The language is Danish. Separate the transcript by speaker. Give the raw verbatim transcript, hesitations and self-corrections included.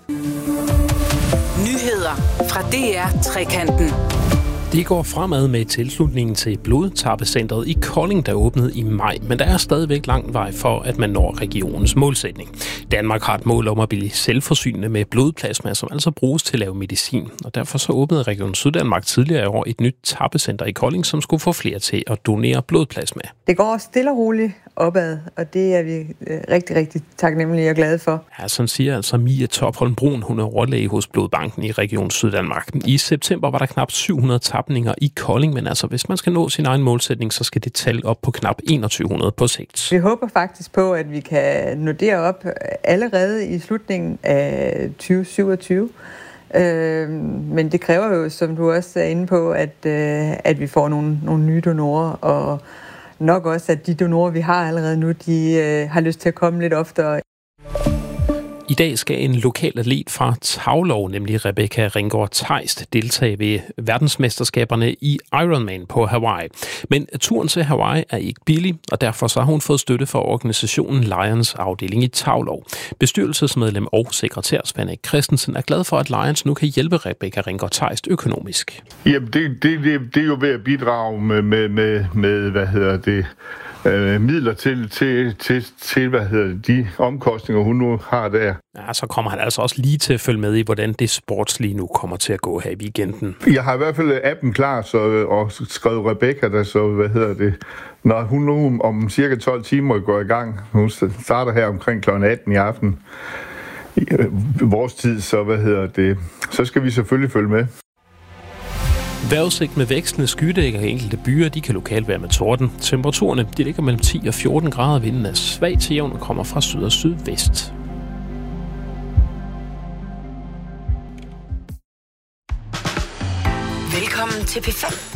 Speaker 1: Nyheder fra D R Trekanten.
Speaker 2: Det går fremad med tilslutningen til blodtappecentret i Kolding, der åbnede i maj, men der er stadigvæk lang vej for, at man når regionens målsætning. Danmark har et mål om at blive selvforsynende med blodplasma, som altså bruges til at lave medicin, og derfor så åbnede Region Syddanmark tidligere i år et nyt tappecenter i Kolding, som skulle få flere til at donere blodplasma.
Speaker 3: Det går stille og roligt opad, og det er vi rigtig, rigtig taknemmelige og glade for.
Speaker 2: Ja, sådan siger altså Mia Topholm Brun, hun er overlæge hos Blodbanken i Region Syddanmark. I september var der knap syv hundrede tapninger i Kolding, men altså hvis man skal nå sin egen målsætning, så skal det tal op på knap enogtyve hundrede på sigt.
Speaker 3: Vi håber faktisk på, at vi kan nå derop allerede i slutningen af tyve syvogtyve. Øh, men det kræver jo, som du også er inde på, at, øh, at vi får nogle, nogle nye donorer, og nok også, at de donorer, vi har allerede nu, de øh, har lyst til at komme lidt oftere.
Speaker 2: I dag skal en lokal atlet fra Taulov, nemlig Rebecca Ringgaard Theist, deltage ved verdensmesterskaberne i Ironman på Hawaii. Men turen til Hawaii er ikke billig, og derfor så har hun fået støtte fra organisationen Lions afdeling i Taulov. Bestyrelsesmedlem og sekretær Svend Erik Christensen er glad for, at Lions nu kan hjælpe Rebecca Ringgaard Theist økonomisk.
Speaker 4: Jamen, det, det, det, det er jo ved at bidrage med, med, med, med hvad hedder det, øh, midler til, til, til, til, hvad hedder de omkostninger, hun nu har der.
Speaker 2: Ja, så kommer han altså også lige til at følge med i, hvordan det sportslige nu kommer til at gå her i weekenden.
Speaker 4: Jeg har i hvert fald appen klar, så, og skrevet Rebecca, der så, hvad hedder det, når hun nu om cirka tolv timer går i gang. Hun starter her omkring klokken atten i aften. I vores tid, så hvad hedder det, så skal vi selvfølgelig følge med.
Speaker 2: Vejrudsigt med vækstende skydækker i enkelte byer, de kan lokalt være med torden. Temperaturerne de ligger mellem ti og fjorten grader, vinden er svag til jævn og kommer fra syd og sydvest.
Speaker 1: Velkommen til P fem.